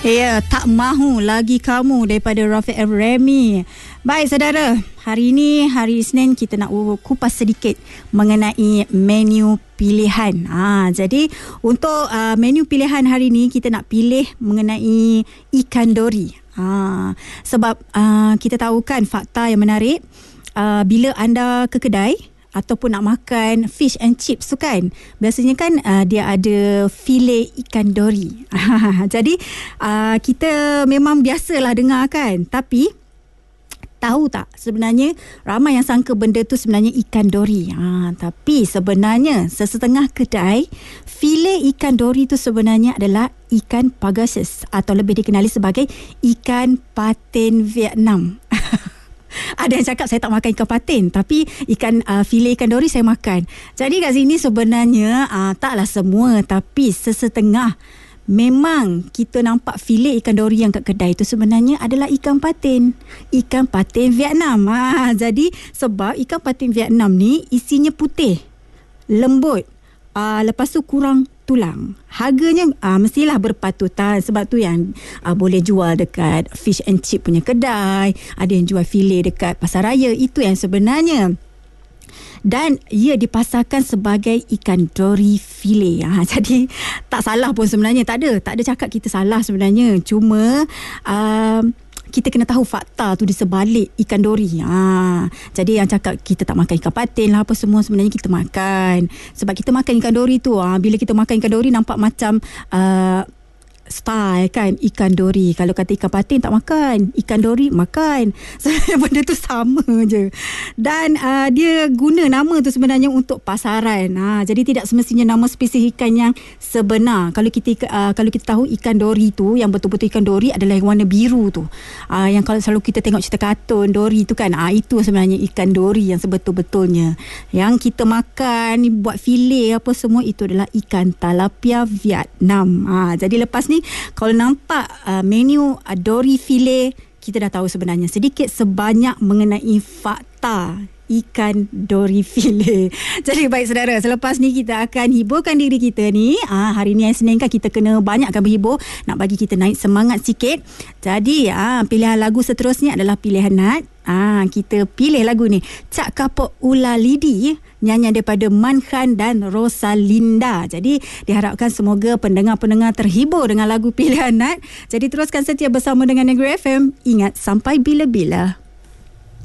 Ya, tak mahu lagi kamu daripada Rafiq Remy. Baik saudara, hari ini hari Isnin kita nak kupas sedikit mengenai menu pilihan. Jadi untuk menu pilihan hari ini kita nak pilih mengenai ikan dori. Sebab kita tahu kan fakta yang menarik, bila anda ke kedai ataupun nak makan fish and chips tu kan, biasanya kan dia ada filet ikan dori. Jadi kita memang biasalah dengar kan, tapi tahu tak sebenarnya ramai yang sangka benda tu sebenarnya ikan dori. Tapi sebenarnya sesetengah kedai filet ikan dori tu sebenarnya adalah ikan pagasis atau lebih dikenali sebagai ikan patin Vietnam. Ada yang cakap saya tak makan ikan patin, tapi filet ikan dori saya makan. Jadi kat sini sebenarnya taklah semua, tapi sesetengah memang kita nampak filet ikan dori yang kat kedai tu sebenarnya adalah ikan patin Vietnam. Jadi sebab ikan patin Vietnam ni isinya putih, lembut, lepas tu kurang tulang. Harganya mestilah berpatutan. Sebab tu yang boleh jual dekat fish and chip punya kedai, ada yang jual filet dekat pasar raya. Itu yang sebenarnya. Dan ia dipasarkan sebagai ikan dori filet. Jadi tak salah pun sebenarnya. Tak ada cakap kita salah sebenarnya. Cuma kita kena tahu fakta tu di sebalik ikan dori. Jadi yang cakap kita tak makan ikan patin lah apa semua, sebenarnya kita makan. Sebab kita makan ikan dori tu, bila kita makan ikan dori nampak macam style kan, ikan dori. Kalau kata ikan patin tak makan, ikan dori makan. Sebenarnya benda tu sama je. Dan dia guna nama tu sebenarnya untuk pasaran. Jadi tidak semestinya nama spesies ikan yang sebenar. Kalau kita tahu ikan dori tu, yang betul-betul ikan dori adalah yang warna biru tu. Yang kalau selalu kita tengok cerita kartun dori tu kan, itu sebenarnya ikan dori yang sebetul-betulnya. Yang kita makan buat filet apa semua, itu adalah ikan tilapia Vietnam. Jadi lepas ni kalau nampak menu dori filet, kita dah tahu sebenarnya sedikit sebanyak mengenai fakta ikan dori filet. Jadi baik saudara, selepas ni kita akan hiburkan diri kita ni. Hari ni Isnin kan, kita kena banyakkan berhibur, nak bagi kita naik semangat sikit. Jadi pilihan lagu seterusnya adalah pilihan Nat. Kita pilih lagu ni, Cak Kapok Ula Lidi, nyanyian daripada Mankan dan Rosalinda. Jadi diharapkan semoga pendengar-pendengar terhibur dengan lagu pilihan Nat. Jadi teruskan setia bersama dengan Negeri FM. Ingat, sampai bila-bila.